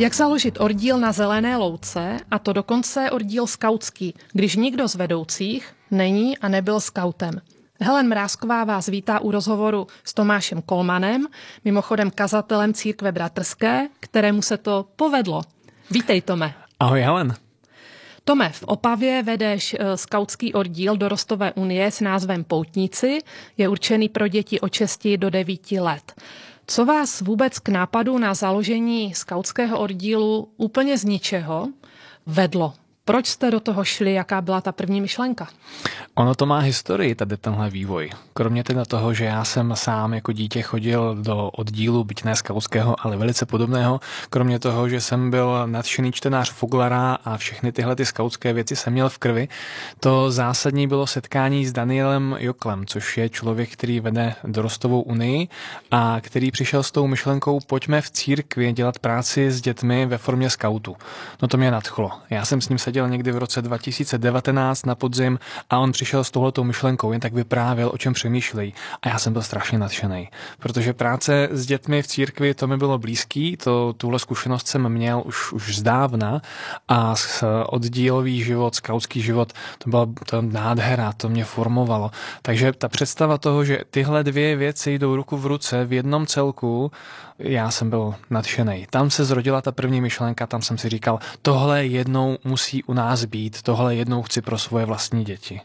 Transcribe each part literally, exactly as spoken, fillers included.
Jak založit oddíl na zelené louce, a to dokonce oddíl skautský, když nikdo z vedoucích není a nebyl skautem. Helen Mrázková vás vítá u rozhovoru s Tomášem Kolmanem, mimochodem kazatelem Církve bratrské, kterému se to povedlo. Vítej, Tome. Ahoj, Helen. Tome, v Opavě vedeš skautský oddíl Dorostové unie s názvem Poutníci, je určený pro děti od šesti do devíti let. Co vás vůbec k nápadu na založení skautského oddílu úplně z ničeho vedlo? Proč jste do toho šli? Jaká byla ta první myšlenka? Ono to má historii, tady tenhle vývoj. Kromě teda toho, že já jsem sám jako dítě chodil do oddílu, byť ne skautského, ale velice podobného, kromě toho, že jsem byl nadšený čtenář Foglara a všechny tyhle ty skautské věci jsem měl v krvi, to zásadní bylo setkání s Danielem Joklem, což je člověk, který vede Dorostovou unii a který přišel s tou myšlenkou, pojďme v církvi dělat práci s dětmi ve formě skautu. No to mě nadchlo. Já jsem s ním seděl někdy v roce dva tisíce devatenáct na podzim a on přišel s touhletou myšlenkou, jen tak vyprávěl, o čem přemýšlejí. A já jsem byl strašně nadšený, protože práce s dětmi v církvi, to mi bylo blízký, to, tuhle zkušenost jsem měl už, už zdávna a oddílový život, skautský život, to byla to nádhera, to mě formovalo. Takže ta představa toho, že tyhle dvě věci jdou ruku v ruce v jednom celku, já jsem byl nadšený. Tam se zrodila ta první myšlenka, tam jsem si říkal, tohle jednou musí u nás být, tohle jednou chci pro svoje vlastní děti.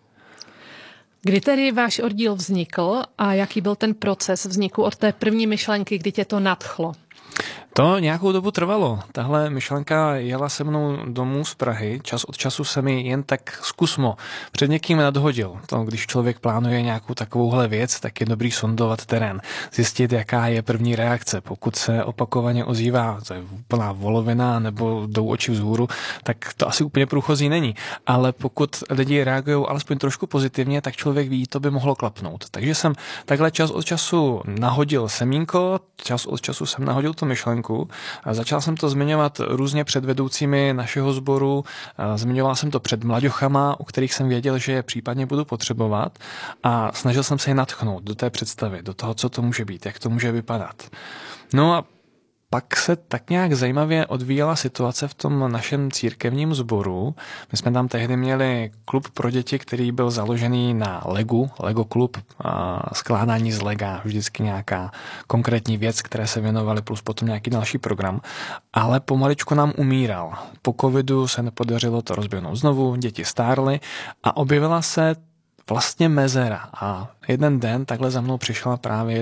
Kdy tedy váš oddíl vznikl a jaký byl ten proces vzniku od té první myšlenky, kdy tě to nadchlo? To nějakou dobu trvalo. Tahle myšlenka jela se mnou domů z Prahy. Čas od času se mi jen tak zkusmo před někým nadhodil. To, když člověk plánuje nějakou takovouhle věc, tak je dobrý sondovat terén. Zjistit, jaká je první reakce. Pokud se opakovaně ozývá, to je úplná volovina nebo jdou oči vzhůru, tak to asi úplně průchozí není. Ale pokud lidi reagují alespoň trošku pozitivně, tak člověk ví, to by mohlo klapnout. Takže jsem takhle čas od času nahodil semínko, čas od času jsem nahodil tu myšlenku. A začal jsem to zmiňovat různě před vedoucími našeho sboru, zmiňoval jsem to před mlaďochama, u kterých jsem věděl, že je případně budu potřebovat a snažil jsem se je nadchnout do té představy, do toho, co to může být, jak to může vypadat. No a pak se tak nějak zajímavě odvíjela situace v tom našem církevním sboru. My jsme tam tehdy měli klub pro děti, který byl založený na Legu, Lego klub, skládání z lega, vždycky nějaká konkrétní věc, které se věnovaly, plus potom nějaký další program. Ale pomaličku nám umíral. Po covidu se nepodařilo to rozběhnout znovu, děti stárly a objevila se vlastně mezera. A jeden den takhle za mnou přišla právě